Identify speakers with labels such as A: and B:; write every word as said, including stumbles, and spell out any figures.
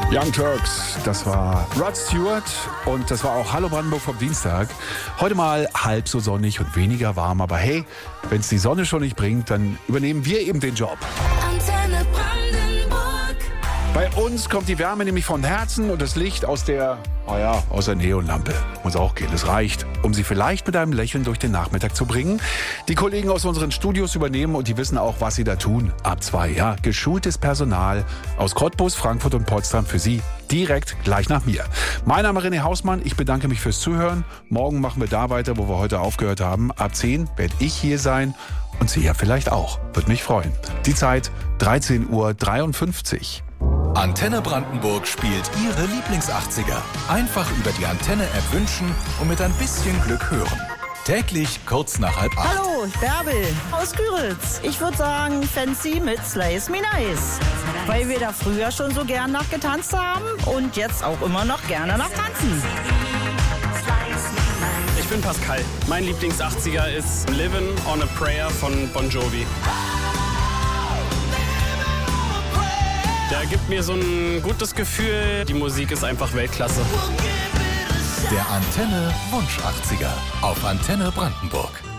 A: Young Turks, das war Rod Stewart und das war auch Hallo Brandenburg vom Dienstag. Heute mal halb so sonnig und weniger warm, aber hey, wenn es die Sonne schon nicht bringt, dann übernehmen wir eben den Job.
B: Antenne Brandenburg.
A: Bei uns kommt die Wärme nämlich von Herzen und das Licht aus der, oh ja, aus der Neonlampe. Muss auch gehen, es reicht, um Sie vielleicht mit einem Lächeln durch den Nachmittag zu bringen. Die Kollegen aus unseren Studios übernehmen und die wissen auch, was sie da tun. Ab zwei, ja, geschultes Personal aus Cottbus, Frankfurt und Potsdam für Sie direkt gleich nach mir. Mein Name ist René Hausmann, ich bedanke mich fürs Zuhören. Morgen machen wir da weiter, wo wir heute aufgehört haben. Ab zehn werde ich hier sein und Sie ja vielleicht auch. Würde mich freuen. Die Zeit dreizehn Uhr dreiundfünfzig.
C: Antenne Brandenburg spielt Ihre Lieblings-achtziger. Einfach über die Antenne-App wünschen und mit ein bisschen Glück hören. Täglich kurz nach halb acht.
D: Hallo, Bärbel aus Küritz. Ich würde sagen Fancy mit Slice Me Nice. Weil wir da früher schon so gern nachgetanzt haben und jetzt auch immer noch gerne nachtanzen.
E: Ich bin Pascal. Mein Lieblings-achtziger ist Livin' on a Prayer von Bon Jovi. Der gibt mir so ein gutes Gefühl. Die Musik ist einfach Weltklasse.
C: Der Antenne Wunsch achtziger auf Antenne Brandenburg.